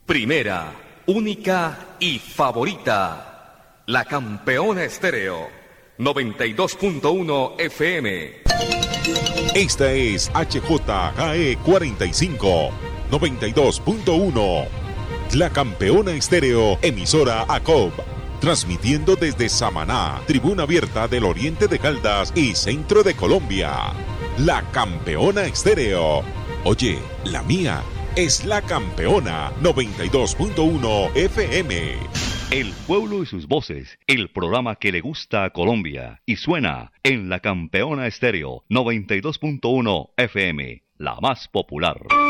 Primera, única y favorita. La Campeona Estéreo. 92.1 FM. Esta es HJKE 45, 92.1. La Campeona Estéreo, emisora ACOB. Transmitiendo desde Samaná, Tribuna Abierta del Oriente de Caldas y Centro de Colombia. La Campeona Estéreo. Oye, la mía es La Campeona 92.1 FM. El pueblo y sus voces, el programa que le gusta a Colombia y suena en La Campeona Estéreo 92.1 FM, la más popular.